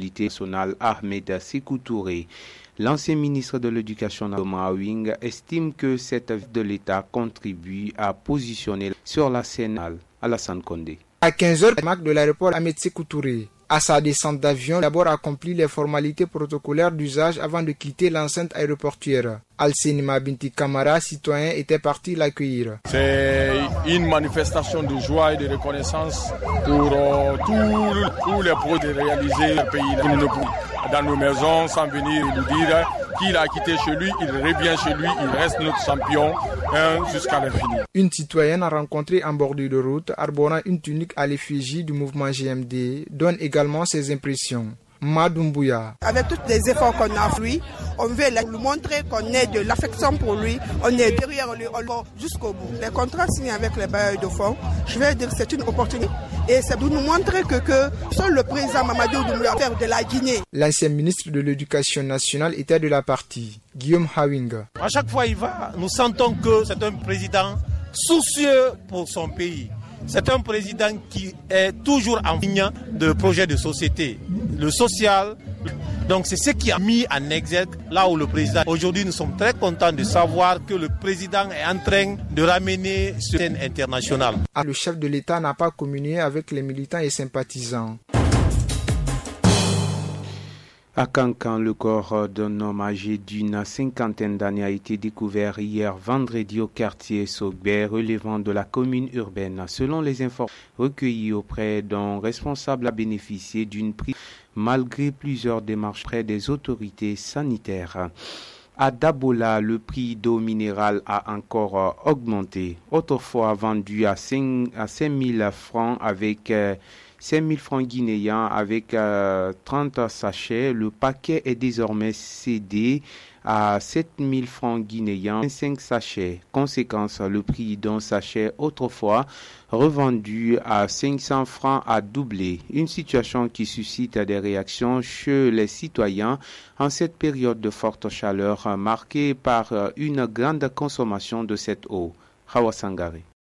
Sécurité nationale Ahmed Sékou Touré. L'ancien ministre de l'Éducation Awing estime que cette aide de l'État contribue à positionner sur la scène Alassane Condé. À 15h, le marque de l'aéroport Ahmed Sékou Touré. À sa descente d'avion, d'abord accompli les formalités protocolaires d'usage avant de quitter l'enceinte aéroportuaire. Al-Senima Binti Kamara, citoyen, était parti l'accueillir. C'est une manifestation de joie et de reconnaissance pour tous les projets réalisés dans le pays. Dans nos maisons, sans venir nous dire qu'il a quitté chez lui, il revient chez lui, il reste notre champion jusqu'à l'infini. Une citoyenne rencontrée en bordure de route, arborant une tunique à l'effigie du mouvement GMD, donne également ses impressions. Madoumbouya. Avec tous les efforts qu'on a fait, lui, on veut lui montrer qu'on est de l'affection pour lui, on est derrière lui, on va jusqu'au bout. Les contrats signés avec les bailleurs de fonds, je vais dire que c'est une opportunité. Et c'est de nous montrer que seul le président Mamadou Doumbouya faire de la Guinée. L'ancien ministre de l'Éducation nationale était de la partie, Guillaume Hawing. À chaque fois il va, nous sentons que c'est un président soucieux pour son pays. C'est un président qui est toujours en ligne de projets de société, le social. Donc c'est ce qui a mis en exergue là où le président... Aujourd'hui, nous sommes très contents de savoir que le président est en train de ramener sur la scène internationale. Le chef de l'État n'a pas communié avec les militants et sympathisants. À Cancan, le corps d'un homme âgé d'une cinquantaine d'années a été découvert hier vendredi au quartier Sogbe, relevant de la commune urbaine. Selon les informations recueillies auprès d'un responsable, a bénéficié d'une prise malgré plusieurs démarches près des autorités sanitaires. À Dabola, le prix d'eau minérale a encore augmenté. Autrefois vendu à 5 000 francs avec 5 000 francs guinéens avec 30 sachets. Le paquet est désormais cédé à 7 000 francs guinéens, 5 sachets. Conséquence, le prix d'un sachet autrefois revendu à 500 francs a doublé. Une situation qui suscite des réactions chez les citoyens en cette période de forte chaleur marquée par une grande consommation de cette eau. Hawa Sangare.